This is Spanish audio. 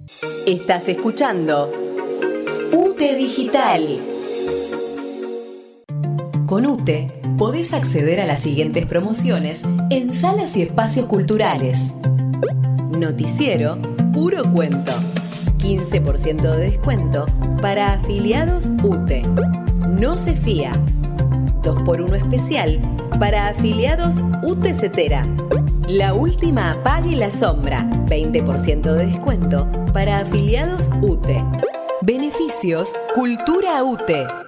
Estás escuchando UTE Digital. Con UTE podés acceder a las siguientes promociones en salas y espacios culturales. Noticiero Puro Cuento. 15% de descuento para afiliados UTE. No se fía. 2x1 especial para afiliados UTE Cetera. La última apague la sombra. 20% de descuento para afiliados UTE. Beneficios Cultura UTE.